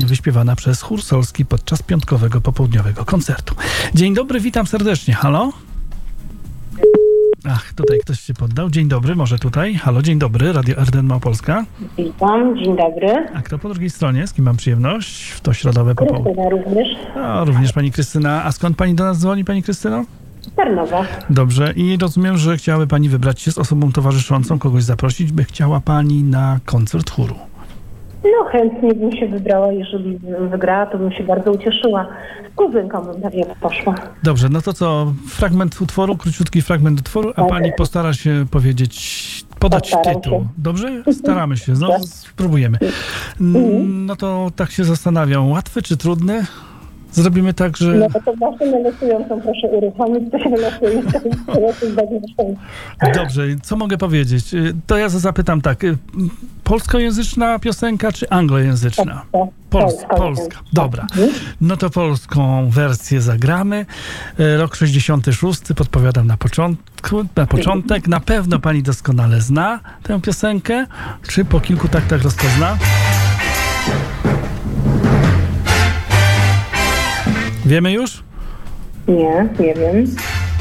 wyśpiewana przez chór solski podczas piątkowego popołudniowego koncertu. Dzień dobry, witam serdecznie. Halo? Ach, tutaj ktoś się poddał. Dzień dobry, może tutaj. Halo, dzień dobry, Radio RDN Małopolska. Witam, dzień dobry. A kto po drugiej stronie? Z kim mam przyjemność w to środowe popołudnie? Krystyna również. O, również pani Krystyna. A skąd pani do nas dzwoni, pani Krystyno? Z Tarnowa. Dobrze. I rozumiem, że chciałaby pani wybrać się z osobą towarzyszącą, kogoś zaprosić, by chciała pani na koncert chóru. No chętnie bym się wybrała, jeżeli bym wygrała, to bym się bardzo ucieszyła. Z kuzynką bym pewnie poszła. Dobrze, no to co? Fragment utworu, króciutki fragment utworu, a pani postara się podać Postaram tytuł. się. Dobrze? Staramy się, no spróbujemy. No to tak się zastanawiam, łatwy czy trudny? Zrobimy tak, że... No to właśnie losującą proszę uruchomić, to się losuje. Dobrze, co mogę powiedzieć? To ja zapytam tak, polskojęzyczna piosenka czy anglojęzyczna? Polska. Dobra. No to polską wersję zagramy. Rok 66, podpowiadam na początek. Na pewno pani doskonale zna tę piosenkę. Czy po kilku taktach rozpozna? Wiemy już? Nie wiem.